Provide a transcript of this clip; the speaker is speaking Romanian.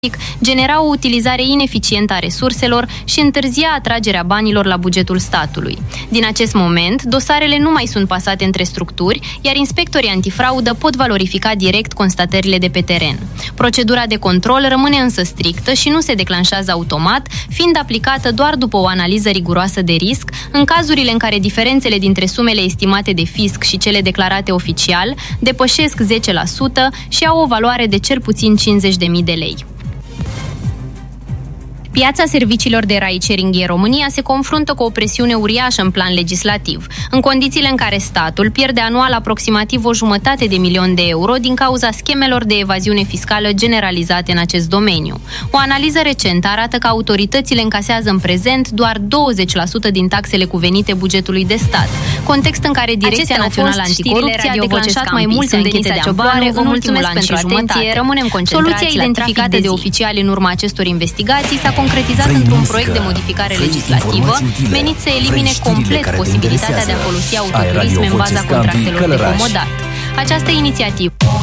genera o utilizare ineficientă a resurselor și întârzia atragerea banilor la bugetul statului. Din acest moment, dosarele nu mai sunt pasate între structuri, iar inspectorii antifraudă pot valorifica direct constatările de pe teren. Procedura de control rămâne însă strictă și nu se declanșează automat, fiind aplicată doar după o analiză riguroasă de risc, în cazurile în care diferențele dintre sumele estimate de fisc și cele declarate oficial depășesc 10% și au o valoare de cel puțin 50.000 de lei. Piața serviciilor de ride-sharing în România se confruntă cu o presiune uriașă în plan legislativ, în condițiile în care statul pierde anual aproximativ 500 de milioane de euro din cauza schemelor de evaziune fiscală generalizate în acest domeniu. O analiză recentă arată că autoritățile încasează în prezent doar 20% din taxele cuvenite bugetului de stat, context în care Direcția Națională Anticorupție a declanșat mai multe închete de amploare în ultimul an și jumătate. Rămânem concentrați. Soluția identificată de oficiali în urma acestor investigații s-a concretizat într-un proiect de modificare legislativă menit să elimine complet posibilitatea de a folosi autoturisme în baza contractelor de comodat. Această inițiativă